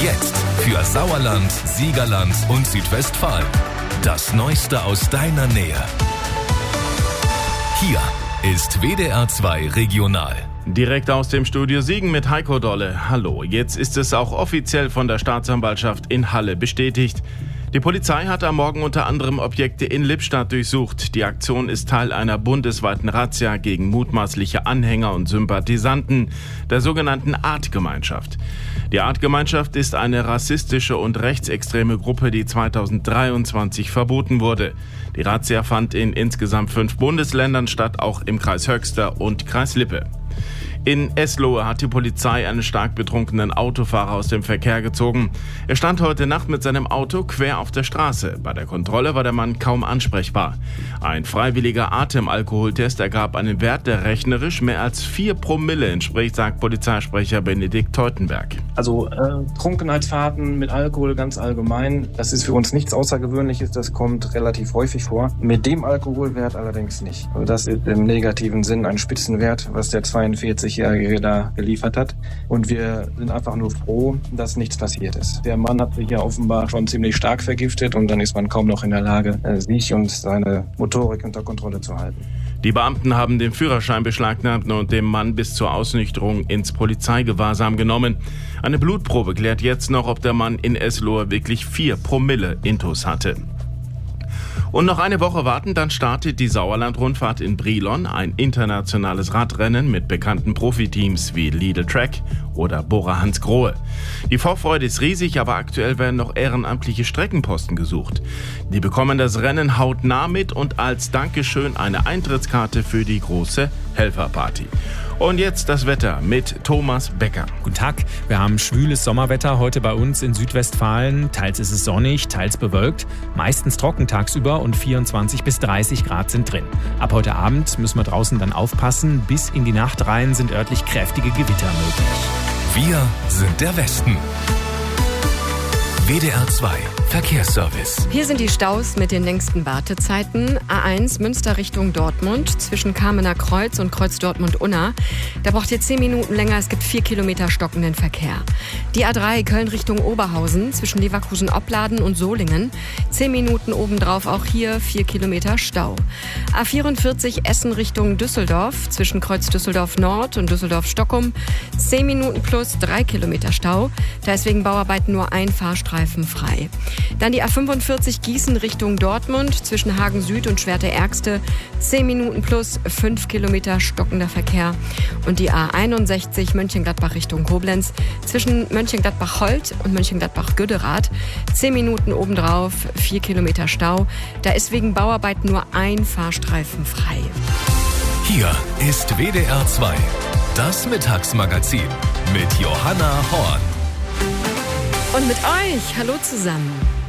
Jetzt für Sauerland, Siegerland und Südwestfalen. Das Neueste aus deiner Nähe. Hier ist WDR 2 Regional. Direkt aus dem Studio Siegen mit Heiko Dolle. Hallo, jetzt ist es auch offiziell von der Staatsanwaltschaft in Halle bestätigt. Die Polizei hat am Morgen unter anderem Objekte in Lippstadt durchsucht. Die Aktion ist Teil einer bundesweiten Razzia gegen mutmaßliche Anhänger und Sympathisanten der sogenannten Artgemeinschaft. Die Artgemeinschaft ist eine rassistische und rechtsextreme Gruppe, die 2023 verboten wurde. Die Razzia fand in insgesamt 5 Bundesländern statt, auch im Kreis Höxter und Kreis Lippe. In Eslohe hat die Polizei einen stark betrunkenen Autofahrer aus dem Verkehr gezogen. Er stand heute Nacht mit seinem Auto quer auf der Straße. Bei der Kontrolle war der Mann kaum ansprechbar. Ein freiwilliger Atemalkoholtest ergab einen Wert, der rechnerisch mehr als 4 Promille entspricht, sagt Polizeisprecher Benedikt Teutenberg. Also Trunkenheitsfahrten mit Alkohol ganz allgemein, das ist für uns nichts Außergewöhnliches, das kommt relativ häufig vor. Mit dem Alkoholwert allerdings nicht. Also das ist im negativen Sinn ein Spitzenwert, was der 42-Jährige da geliefert hat. Und wir sind einfach nur froh, dass nichts passiert ist. Der Mann hat sich ja offenbar schon ziemlich stark vergiftet und dann ist man kaum noch in der Lage, sich und seine Motorik unter Kontrolle zu halten. Die Beamten haben den Führerschein beschlagnahmt und den Mann bis zur Ausnüchterung ins Polizeigewahrsam genommen. Eine Blutprobe klärt jetzt noch, ob der Mann in Eslohe wirklich 4 Promille Intus hatte. Und noch eine Woche warten, dann startet die Sauerland-Rundfahrt in Brilon, ein internationales Radrennen mit bekannten Profiteams wie Lidl Track oder Bora Hansgrohe. Die Vorfreude ist riesig, aber aktuell werden noch ehrenamtliche Streckenposten gesucht. Die bekommen das Rennen hautnah mit und als Dankeschön eine Eintrittskarte für die große Helferparty. Und jetzt das Wetter mit Thomas Becker. Guten Tag, wir haben schwüles Sommerwetter heute bei uns in Südwestfalen. Teils ist es sonnig, teils bewölkt, meistens trocken tagsüber und 24 bis 30 Grad sind drin. Ab heute Abend müssen wir draußen dann aufpassen, bis in die Nacht rein sind örtlich kräftige Gewitter möglich. Wir sind der Westen. WDR 2 Verkehrsservice. Hier sind die Staus mit den längsten Wartezeiten. A1 Münster Richtung Dortmund zwischen Kamener Kreuz und Kreuz Dortmund-Unna. Da braucht ihr 10 Minuten länger. Es gibt 4 Kilometer stockenden Verkehr. Die A3 Köln Richtung Oberhausen zwischen Leverkusen-Opladen und Solingen. 10 Minuten obendrauf auch hier 4 Kilometer Stau. A44 Essen Richtung Düsseldorf zwischen Kreuz Düsseldorf Nord und Düsseldorf-Stockum. 10 Minuten plus 3 Kilometer Stau. Da ist wegen Bauarbeiten nur ein Fahrstreifen frei. Dann die A45 Gießen Richtung Dortmund zwischen Hagen Süd und Schwerte-Ärgste. 10 Minuten plus 5 Kilometer stockender Verkehr. Und die A61 Mönchengladbach Richtung Koblenz zwischen Mönchengladbach-Holt und Mönchengladbach-Güderath. 10 Minuten obendrauf, 4 Kilometer Stau. Da ist wegen Bauarbeiten nur ein Fahrstreifen frei. Hier ist WDR 2, das Mittagsmagazin mit Johanna Horn. Und mit euch, hallo zusammen.